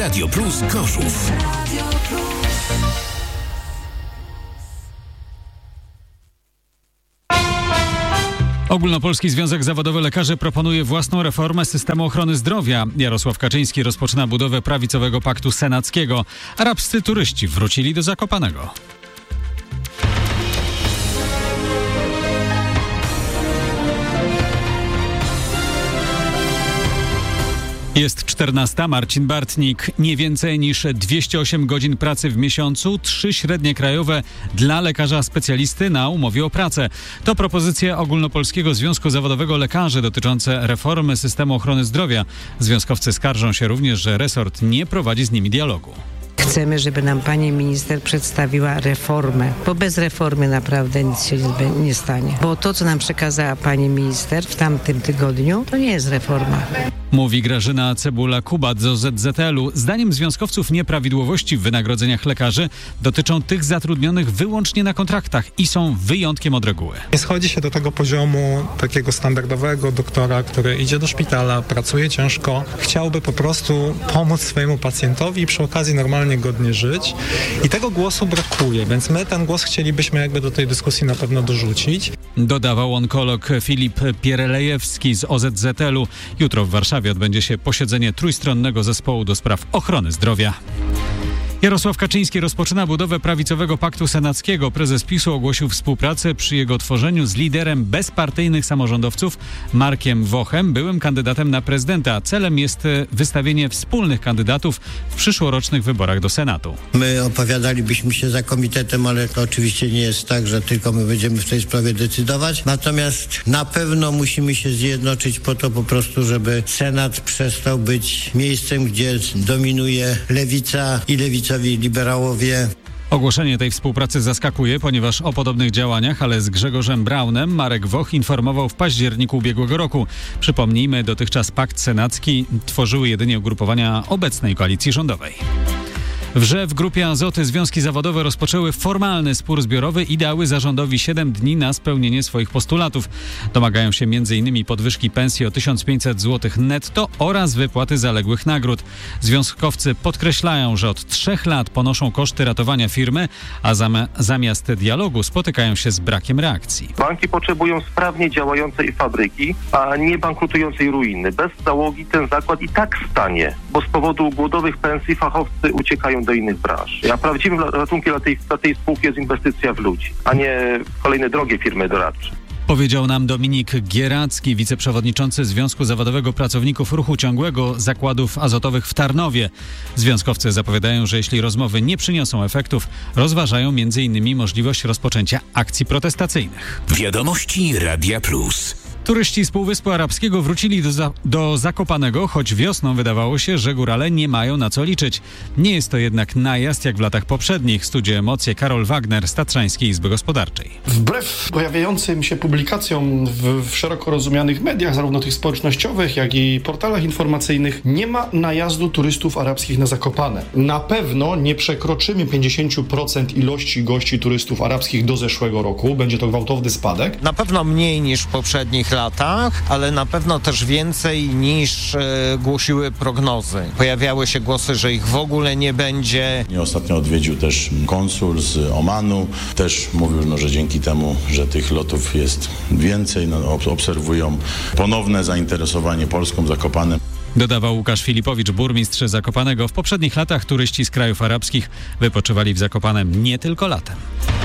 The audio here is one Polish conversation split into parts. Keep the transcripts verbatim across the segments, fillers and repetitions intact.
Radio Plus Gorzów. Ogólnopolski Związek Zawodowy Lekarzy proponuje własną reformę systemu ochrony zdrowia. Jarosław Kaczyński rozpoczyna budowę prawicowego paktu senackiego. Arabscy turyści wrócili do Zakopanego. Jest czternasta. Marcin Bartnik. Nie więcej niż dwieście osiem godzin pracy w miesiącu, trzy średnie krajowe dla lekarza specjalisty na umowie o pracę. To propozycje Ogólnopolskiego Związku Zawodowego Lekarzy dotyczące reformy systemu ochrony zdrowia. Związkowcy skarżą się również, że resort nie prowadzi z nimi dialogu. Chcemy, żeby nam pani minister przedstawiła reformę, bo bez reformy naprawdę nic się nie, nie stanie. Bo to, co nam przekazała pani minister w tamtym tygodniu, to nie jest reforma. Mówi Grażyna Cebula-Kubat z O Z Z L u. Zdaniem związkowców nieprawidłowości w wynagrodzeniach lekarzy dotyczą tych zatrudnionych wyłącznie na kontraktach i są wyjątkiem od reguły. Nie schodzi się do tego poziomu takiego standardowego doktora, który idzie do szpitala, pracuje ciężko, chciałby po prostu pomóc swojemu pacjentowi i przy okazji normalnie godnie żyć. I tego głosu brakuje, więc my ten głos chcielibyśmy jakby do tej dyskusji na pewno dorzucić. Dodawał onkolog Filip Pierelejewski z O Z Z L u. Jutro w Warszawie odbędzie się posiedzenie trójstronnego zespołu do spraw ochrony zdrowia. Jarosław Kaczyński rozpoczyna budowę prawicowego paktu senackiego. Prezes PiSu ogłosił współpracę przy jego tworzeniu z liderem bezpartyjnych samorządowców Markiem Wochem, byłym kandydatem na prezydenta. Celem jest wystawienie wspólnych kandydatów w przyszłorocznych wyborach do Senatu. My opowiadalibyśmy się za komitetem, ale to oczywiście nie jest tak, że tylko my będziemy w tej sprawie decydować. Natomiast na pewno musimy się zjednoczyć po to po prostu, żeby Senat przestał być miejscem, gdzie dominuje lewica i lewica liberałowie. Ogłoszenie tej współpracy zaskakuje, ponieważ o podobnych działaniach, ale z Grzegorzem Braunem, Marek Woch informował w październiku ubiegłego roku. Przypomnijmy, dotychczas pakt senacki tworzyły jedynie ugrupowania obecnej koalicji rządowej. Wrze w Grupie Azoty związki zawodowe rozpoczęły formalny spór zbiorowy i dały zarządowi siedem dni na spełnienie swoich postulatów. Domagają się m in podwyżki pensji o tysiąc pięćset złotych netto oraz wypłaty zaległych nagród. Związkowcy podkreślają, że od trzech lat ponoszą koszty ratowania firmy, a zam- zamiast dialogu spotykają się z brakiem reakcji. Banki potrzebują sprawnie działającej fabryki, a nie bankrutującej ruiny. Bez załogi ten zakład i tak stanie, bo z powodu głodowych pensji fachowcy uciekają do innych branż. A prawdziwym ratunkiem dla tej, dla tej spółki jest inwestycja w ludzi, a nie w kolejne drogie firmy doradcze. Powiedział nam Dominik Gieracki, wiceprzewodniczący Związku Zawodowego Pracowników Ruchu Ciągłego Zakładów Azotowych w Tarnowie. Związkowcy zapowiadają, że jeśli rozmowy nie przyniosą efektów, rozważają między innymi możliwość rozpoczęcia akcji protestacyjnych. Wiadomości Radia Plus. Turyści z Półwyspu Arabskiego wrócili do, za- do Zakopanego, choć wiosną wydawało się, że górale nie mają na co liczyć. Nie jest to jednak najazd jak w latach poprzednich. Studia Emocje Karol Wagner z Tatrzańskiej Izby Gospodarczej. Wbrew pojawiającym się publikacjom w, w szeroko rozumianych mediach, zarówno tych społecznościowych, jak i portalach informacyjnych, nie ma najazdu turystów arabskich na Zakopane. Na pewno nie przekroczymy pięćdziesiąt procent ilości gości turystów arabskich do zeszłego roku. Będzie to gwałtowny spadek. Na pewno mniej niż w poprzednich latach, ale na pewno też więcej niż e, głosiły prognozy. Pojawiały się głosy, że ich w ogóle nie będzie. I ostatnio odwiedził też konsul z Omanu. Też mówił, no, że dzięki temu, że tych lotów jest więcej, no, obserwują ponowne zainteresowanie Polską, Zakopanem. Dodawał Łukasz Filipowicz, burmistrz Zakopanego. W poprzednich latach turyści z krajów arabskich wypoczywali w Zakopanem nie tylko latem.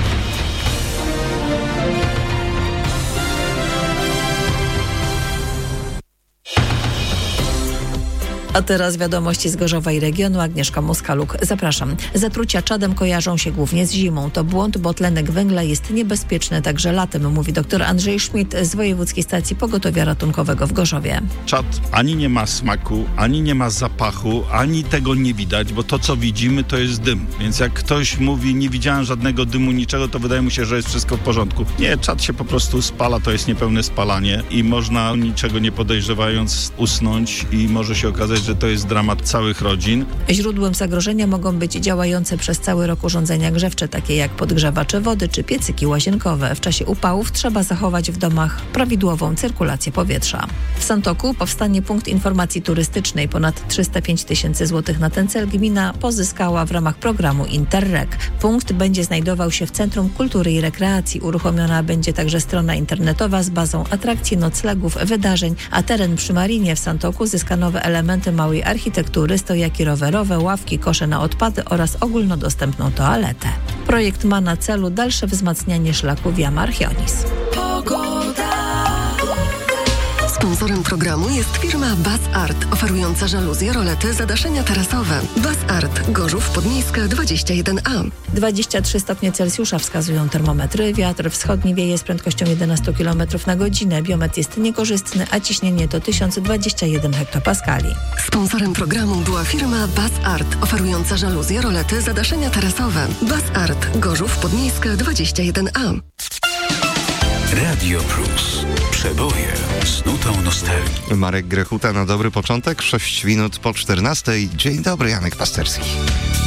A teraz wiadomości z Gorzowa i regionu. Agnieszka Moskaluk. Zapraszam. Zatrucia czadem kojarzą się głównie z zimą. To błąd, bo tlenek węgla jest niebezpieczny także latem, mówi dr Andrzej Schmidt z Wojewódzkiej Stacji Pogotowia Ratunkowego w Gorzowie. Czad ani nie ma smaku, ani nie ma zapachu, ani tego nie widać, bo to, co widzimy, to jest dym. Więc jak ktoś mówi, nie widziałem żadnego dymu, niczego, to wydaje mu się, że jest wszystko w porządku. Nie, czad się po prostu spala, to jest niepełne spalanie i można niczego nie podejrzewając usnąć i może się okazać, że że to jest dramat całych rodzin. Źródłem zagrożenia mogą być działające przez cały rok urządzenia grzewcze, takie jak podgrzewacze wody czy piecyki łazienkowe. W czasie upałów trzeba zachować w domach prawidłową cyrkulację powietrza. W Santoku powstanie punkt informacji turystycznej. Ponad trzysta pięć tysięcy złotych na ten cel gmina pozyskała w ramach programu Interreg. Punkt będzie znajdował się w Centrum Kultury i Rekreacji. Uruchomiona będzie także strona internetowa z bazą atrakcji, noclegów, wydarzeń, a teren przy Marinie w Santoku zyska nowe elementy małej architektury, stojaki rowerowe, ławki, kosze na odpady oraz ogólnodostępną toaletę. Projekt ma na celu dalsze wzmacnianie szlaku Via Marchionis. Sponsorem programu jest firma Bas Art, oferująca żaluzje, rolety, zadaszenia tarasowe. Bas Art, Gorzów Podmiejska dwadzieścia jeden A. dwadzieścia trzy stopnie Celsjusza wskazują termometry. Wiatr wschodni wieje z prędkością jedenaście kilometrów na godzinę. Biometr jest niekorzystny, a ciśnienie to tysiąc dwadzieścia jeden hektopaskali. Sponsorem programu była firma Bas Art, oferująca żaluzje, rolety, zadaszenia tarasowe. Bas Art, Gorzów Podmiejska dwadzieścia jeden A. Radio Plus. Przeboje z nutą nostalgii. Marek Grechuta na dobry początek, sześć minut po czternastej. Dzień dobry, Janek Pasterski.